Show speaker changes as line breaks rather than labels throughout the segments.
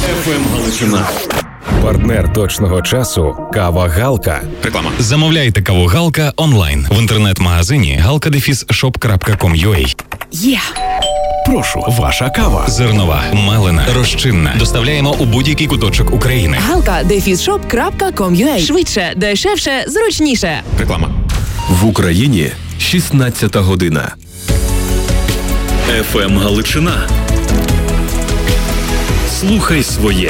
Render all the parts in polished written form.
ФМ Галичина.
Партнер точного часу – кава Галка.
Реклама.
Замовляйте каву Галка онлайн в інтернет-магазині galka-shop.com.ua.
Є! Прошу, ваша кава.
Зернова, мелена, розчинна. Доставляємо у будь-який куточок України.
galka-shop.com.ua. Швидше, дешевше, зручніше.
Реклама.
В Україні 16 година.
ФМ Галичина. Слухай своє.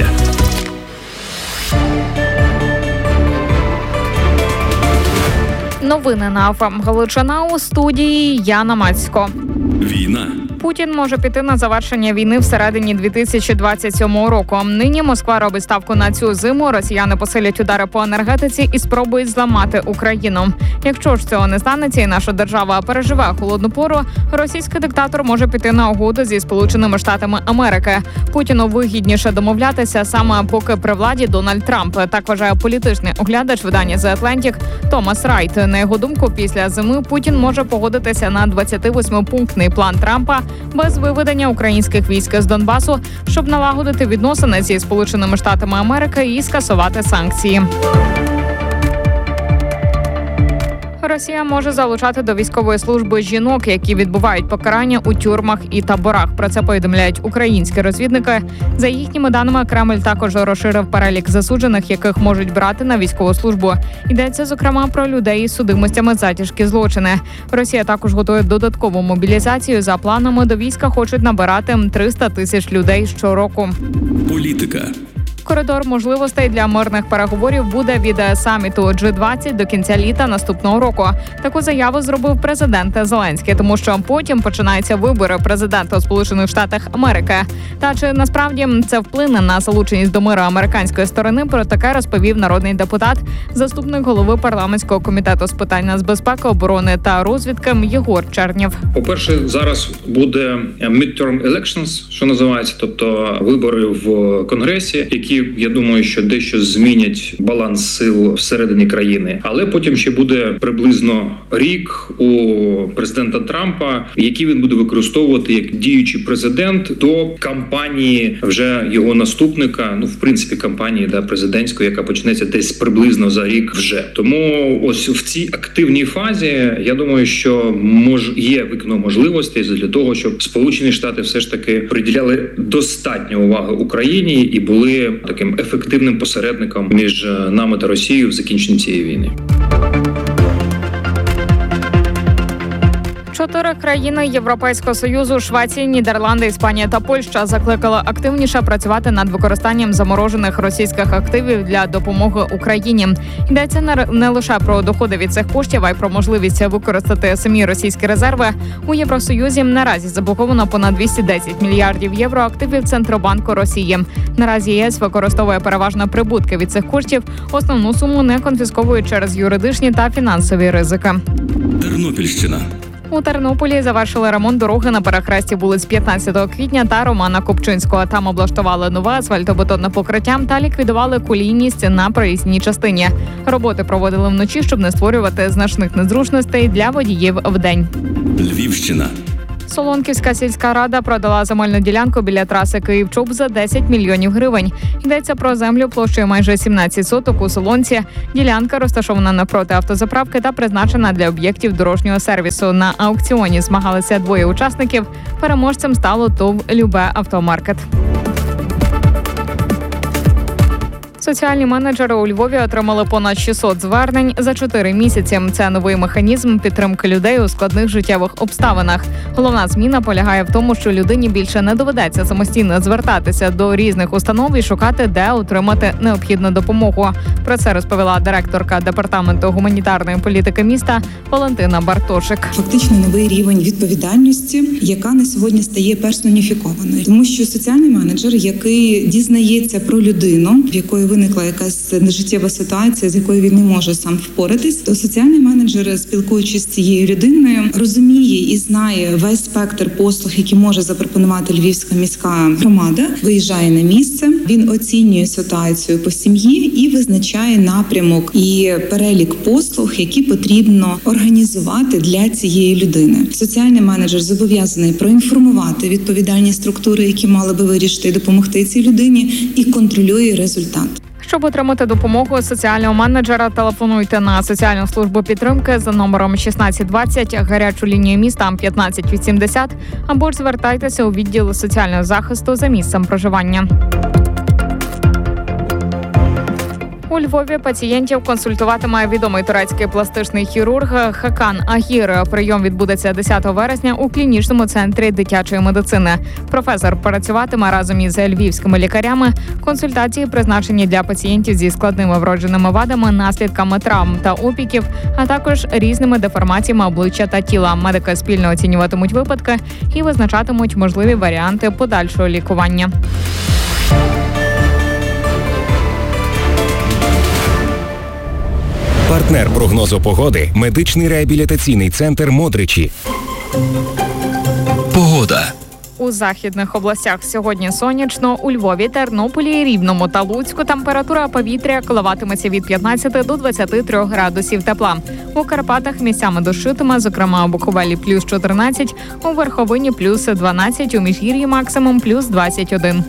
Новини на ФМ Галичина, у студії Яна Мацько.
Війна.
Путін може піти на завершення війни всередині 2027 року. Нині Москва робить ставку на цю зиму, росіяни посилять удари по енергетиці і спробують зламати Україну. Якщо ж цього не станеться і наша держава переживе холодну пору, російський диктатор може піти на угоду зі Сполученими Штатами Америки. Путіну вигідніше домовлятися саме поки при владі Дональд Трамп. Так вважає політичний оглядач видання The Atlantic Томас Райт. На його думку, після зими Путін може погодитися на 28-пунктний план Трампа без виведення українських військ з Донбасу, щоб налагодити відносини зі Сполученими Штатами Америки і скасувати санкції. Росія може залучати до військової служби жінок, які відбувають покарання у тюрмах і таборах. Про це повідомляють українські розвідники. За їхніми даними, Кремль також розширив перелік засуджених, яких можуть брати на військову службу. Йдеться, зокрема, про людей із судимостями за тяжкі злочини. Росія також готує додаткову мобілізацію. За планами, до війська хочуть набирати 300 тисяч людей щороку.
Політика.
Коридор можливостей для мирних переговорів буде від саміту G20 до кінця літа наступного року. Таку заяву зробив президент Зеленський, тому що потім починаються вибори президента у Сполучених Штатах Америки. Та чи насправді це вплине на залученість до миру американської сторони, про таке розповів народний депутат, заступник голови парламентського комітету з питань нацбезпеки, оборони та розвідки Єгор Чернєв.
По-перше, зараз буде midterm elections, що називається, тобто вибори в Конгресі, які, я думаю, що дещо змінять баланс сил всередині країни. Але потім ще буде приблизно рік у президента Трампа, який він буде використовувати як діючий президент до кампанії вже його наступника, в принципі, кампанії президентської, яка почнеться десь приблизно за рік вже. Тому ось в цій активній фазі, я думаю, що є вікно можливостей для того, щоб Сполучені Штати все ж таки приділяли достатньо уваги Україні і були таким ефективним посередником між нами та Росією в закінченні цієї війни.
4 країни Європейського Союзу – Швеція, Нідерланди, Іспанія та Польща – закликали активніше працювати над використанням заморожених російських активів для допомоги Україні. Йдеться не лише про доходи від цих коштів, а й про можливість використати самі російські резерви. У Євросоюзі наразі заблоковано понад 210 мільярдів євро активів Центробанку Росії. Наразі ЄС використовує переважно прибутки від цих коштів, основну суму не конфісковують через юридичні та фінансові ризики.
Тернопільщина.
У Тернополі завершили ремонт дороги на перехресті вулиць 15 квітня та Романа Купчинського. Там облаштували нове асфальтобетонне покриття та ліквідували колійність на проїзній частині. Роботи проводили вночі, щоб не створювати значних незручностей для водіїв вдень.
Львівщина.
Солонківська сільська рада продала земельну ділянку біля траси Київ-Чоп за 10 мільйонів гривень. Йдеться про землю площею майже 17 соток у Солонці. Ділянка розташована навпроти автозаправки та призначена для об'єктів дорожнього сервісу. На аукціоні змагалися 2 учасників. Переможцем стало ТОВ «Любе Автомаркет». Соціальні менеджери у Львові отримали понад 600 звернень за 4 місяці. Це новий механізм підтримки людей у складних життєвих обставинах. Головна зміна полягає в тому, що людині більше не доведеться самостійно звертатися до різних установ і шукати, де отримати необхідну допомогу. Про це розповіла директорка департаменту гуманітарної політики міста Валентина Бартошик.
Фактично новий рівень відповідальності, яка на сьогодні стає персоніфікованою. Тому що соціальний менеджер, який дізнається про людину, в якої виникла якась нежиттєва ситуація, з якою він не може сам впоратись, то соціальний менеджер, спілкуючись з цією людиною, розуміє і знає весь спектр послуг, які може запропонувати Львівська міська громада, виїжджає на місце, він оцінює ситуацію по сім'ї і визначає напрямок і перелік послуг, які потрібно організувати для цієї людини. Соціальний менеджер зобов'язаний проінформувати відповідальні структури, які мали би вирішити і допомогти цій людині, і контролює результат.
Щоб отримати допомогу соціального менеджера, телефонуйте на соціальну службу підтримки за номером 1620, гарячу лінію міста 1580, або ж звертайтеся у відділ соціального захисту за місцем проживання. У Львові пацієнтів консультуватиме відомий турецький пластичний хірург Хакан Агір. Прийом відбудеться 10 вересня у клінічному центрі дитячої медицини. Професор працюватиме разом із львівськими лікарями. Консультації призначені для пацієнтів зі складними вродженими вадами, наслідками травм та опіків, а також різними деформаціями обличчя та тіла. Медики спільно оцінюватимуть випадки і визначатимуть можливі варіанти подальшого лікування.
Партнер прогнозу погоди – медичний реабілітаційний центр «Модричі».
Погода.
У західних областях сьогодні сонячно, у Львові, Тернополі, Рівному та Луцьку температура повітря коливатиметься від 15 до 23 градусів тепла. У Карпатах місцями дощитиме, зокрема у Буковелі плюс 14, у Верховині плюс 12, у Міжгір'ї максимум плюс 21.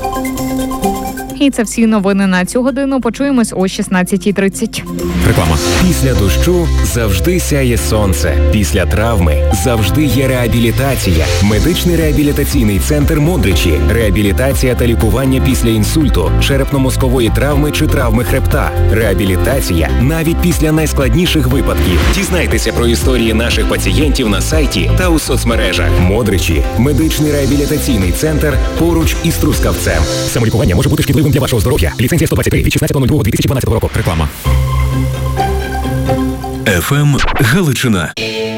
І це всі новини на цю годину. Почуємось о 16:30.
Реклама.
Після дощу завжди сяє сонце. Після травми завжди є реабілітація. Медичний реабілітаційний центр «Модричі». Реабілітація та лікування після інсульту, черепно-мозкової травми чи травми хребта. Реабілітація навіть після найскладніших випадків. Дізнайтеся про історії наших пацієнтів на сайті та у соцмережах. «Модричі» – медичний реабілітаційний центр поруч із Трускавцем.
Самолікування може бути шкідливим для вашого здоров'я. Ліцензія 123 від 16.02.2012 року. Реклама.
ФМ Галичина.